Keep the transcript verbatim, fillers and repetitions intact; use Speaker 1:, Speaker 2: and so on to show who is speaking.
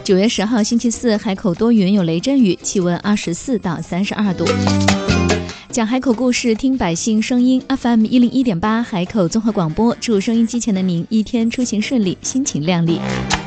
Speaker 1: 九月十号星期四，海口多云有雷阵雨，气温二十四到三十二度。讲海口故事，听百姓声音 F M 一零一点八海口综合广播，祝收音机前的您一天出行顺利，心情亮丽。